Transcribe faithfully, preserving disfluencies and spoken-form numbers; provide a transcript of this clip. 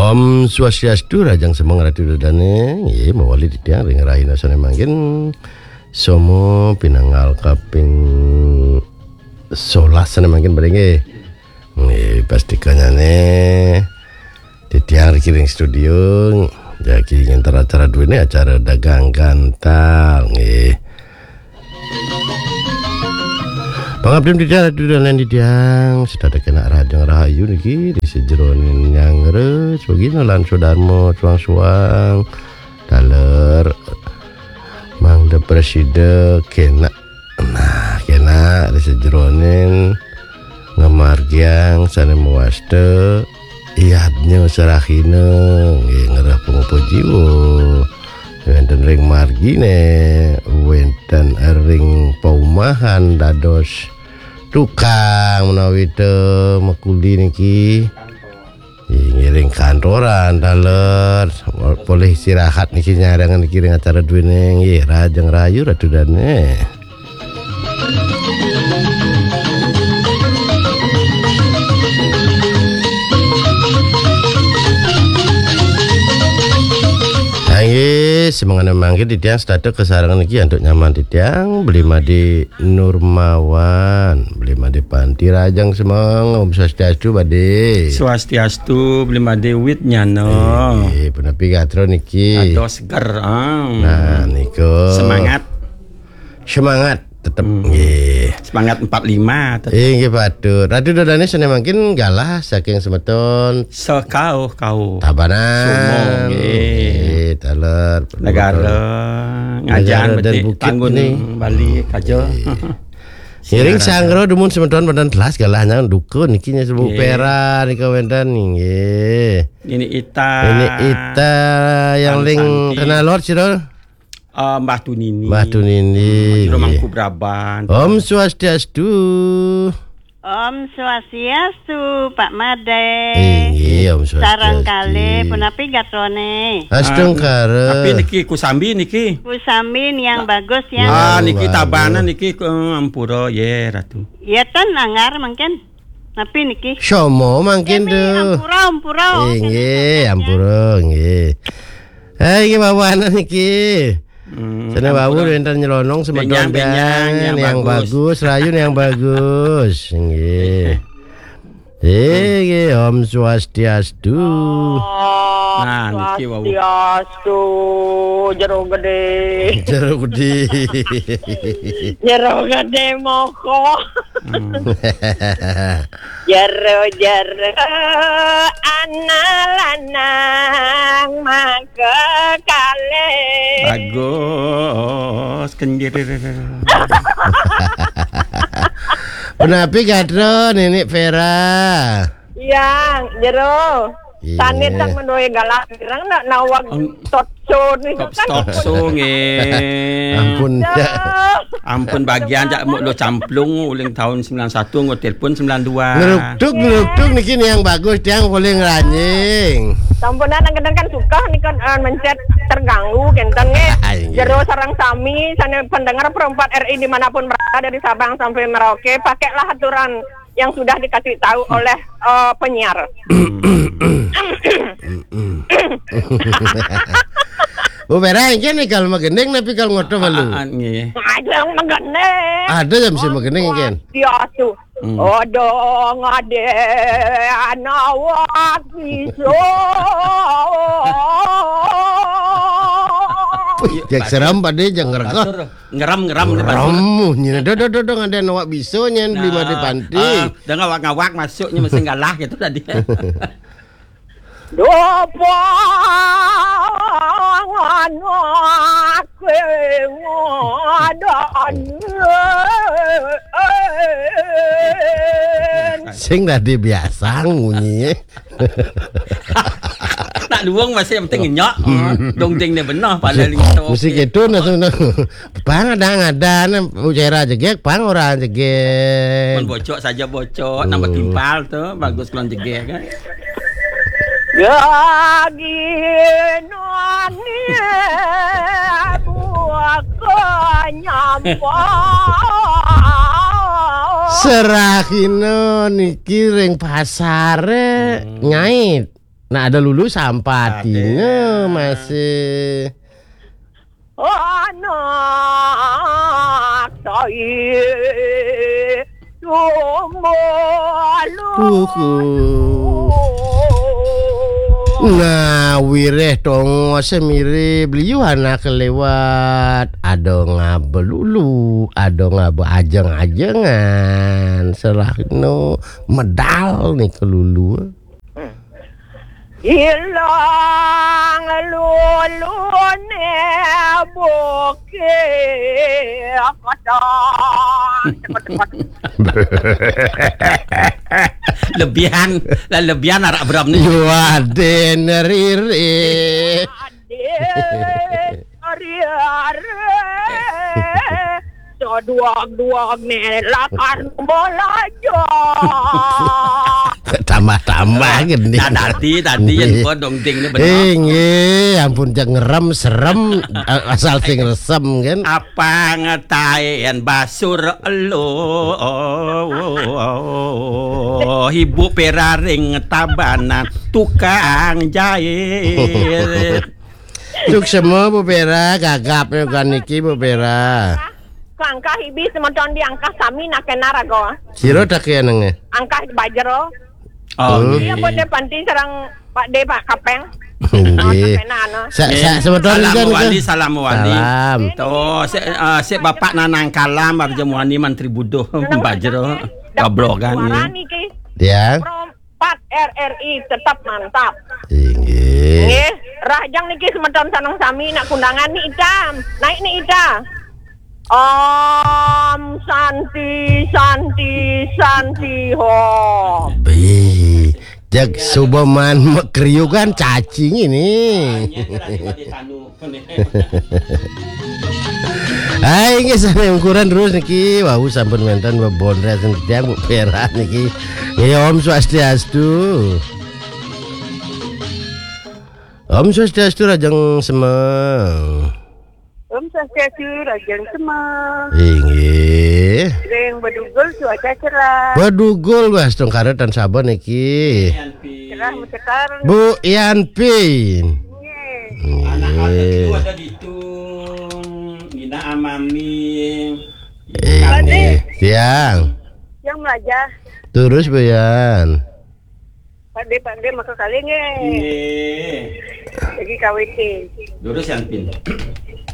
Om Swastiastu Rajang Semang Ratu Dane ye mawali ditiang ring rahina sane mangkin somo pinanggal kaping solas sane mangkin barenge nggih pastikannya ne ditiang ring studio jadi ngentar acara duwe acara dagang gantal nggih pangabdim di daerah dan di tiang sedada kena rajang rahayu niki di sejeronin yang res begini lan sodarmo suang-suang daler mangda preside kena nah kena di sejeronin ngamargiang sana muaste iadnya serahine nggih ngerah pengupo jiwo wenten ring margine wenten ring paumahan dados tukang menawi teu makuli niki ngiring kantoran daler boleh istirahat niki nyarangan niki ring acara duwene nggih rajang rahayu ratu dane Nggih semangane mangke di tiang stade kesarangan iki untuk nyaman di tiang beli madi Nurmawan beli madi Panti Rajang Semang Om Swastiastu bade Swastiastu beli madi wit nyano eh penepi gatro niki atau seger ah. Nah niko semangat semangat tetep hmm. nggih semangat empat puluh lima tetep eh nggih patur ratu dodane sene mangkin galah saking semeton sekau kau tabanan sumo nggih taler negara ngajan dan beti tanggun Bali kajo Iring sangro dumun semeton badan telas galahnya dukun niki nya sebu pera nika wenten nggih ini ita ini ita yang ling kenal lor sira Uh, Mbah Tunini Mbah Tunini Ciro Mangku Braban Om Swastiastu Om Swastiastu Pak Made iya Om Swastiastu sarang kali punapi gatrone astung kare tapi niki kusambi niki kusamin yang bagus ya ah niki tabana niki uh, ampura ye ratu ya tan nangar mungkin tapi niki somo mangkin tuh ampura ampura nggih ampura nggih eh iki bawana niki Hmm, sana bawu enten nyelonong semeton yang, yang bagus, rayun yang bagus. Nggih. Eh, nggih Om Swastiastu. Nah, niki wawu. Swastiastu jero gede. Jero gede. Jero gede moko. Jero jero analanang mangke kale. Bagus kendir. Penapi gadro nenek Vera. Yang jero. Tanit sang mendoe galah pirang nak nawag totso ni totso nggih. Ampun ya. Ampun bagian jak lo camplung uling tahun sembilan satu ngo telepon sembilan dua. Ngeruktuk ngeruktuk niki yang bagus tiang boleh ngeranjing. Sampunan kadang kan suka nih kan uh, mencet terganggu kenten nge. Jero sarang sami sana pendengar perempat R I dimanapun berada dari Sabang sampai Merauke pakailah aturan yang sudah dikasih tahu oleh uh, penyiar. Bu Vera ini kalau magendeng tapi kalau ngoto malu. Ada yang magendeng. Ada yang bisa magendeng kan? Iya tuh. Ada ngade anawak iso. Jak seram pade jang ngereka. Ngeram-ngeram di Ramu nyina do do do ngade nawak biso nyen beli made Panti. Da ngawak-ngawak masuknya mesti galah gitu tadi. Dopo anak ngadon sing tadi biasa ngunyi. Tak luang masih yang penting nyok. Dongting dia benar pada lingso. Mesti gitu nah bang ada ada ucara jegek bang orang jegek. Pun bocok saja bocok nambah timpal tuh bagus kulon jegek kan. Gaginani buaka nyampa serahino niki ring pasare hmm. Nyait Nah ada lulu sampatinya masih. Anak saya Nah wireh dong semire beliau anak kelewat ado ngabelulu ado ngabo ajeng-ajengan serahno medal nih kelulu hilang lulu neboke lebihan lah lebihan arak beram nih waden riri dua-dua nelakan belajar tambah-tambah gini. Nah, tadi tadi yang gua dongting ini benar. Eh, ampun jangan ngerem serem asal sing resem kan. Apa ngetayen basur lo oh, ibu peraring tabanan tukang jahit. Suk semua Bu Pera gagap kan niki Bu Pera. Angka hibi semeton di angka sami nak narago. Siro tak ya nenge. Angka bajero. Oh, iya boleh panti serang Pak De Pak Kapeng. Nggih. Sa sa semeton salam wali salam wali. Salam. Tuh, se uh, se bapak nanang kalam arjemwani mantri budo bajero gablogan niki. Ya. Empat R R I tetap mantap. Nggih. Nggih, rajang niki semeton sanang sami nak kundangan ni Itam. Naik ni Ita. Om Santi Santi Santi Ho. Bi, jak Suboman mekriukan cacing ini. Hai, ini sana ukuran terus niki. Wah, sampun menten bebondres tiang Bu Pera niki. Ya Om Swastiastu. Om Swastiastu rajang semeng. Om Swastiastu rajang semang. Inggih. Reng bedugul cuaca cerah. Badugul Mas tong karetan sabar niki. Cerah mencekar. Bu Yanpin. Anak-anak itu ada di itu Nina Amami. Inggih. Tiang. Yang melajah. Terus Bu Yan. Pade pade maka kali nge. Nggih. Lagi K W T. Lurus yang pin.